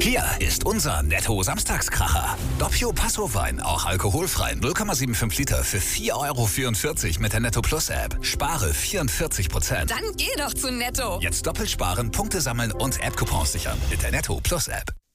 Hier ist unser Netto-Samstagskracher. Doppio Passo Wein, auch alkoholfrei, 0,75 Liter für 4,44 € mit der Netto Plus App. Spare 44%. Dann geh doch zu Netto. Jetzt doppelt sparen, Punkte sammeln und App-Coupons sichern mit der Netto Plus App.